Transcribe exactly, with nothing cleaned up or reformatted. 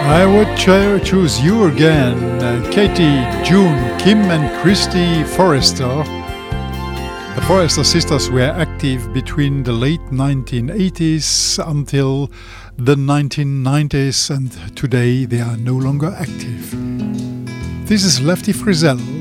I would cho- choose you again, uh, Katie, June, Kim, and Christy Forrester. The Forrester sisters were active between the late nineteen eighties until the nineteen nineties, and today they are no longer active. This is Lefty Frizzell.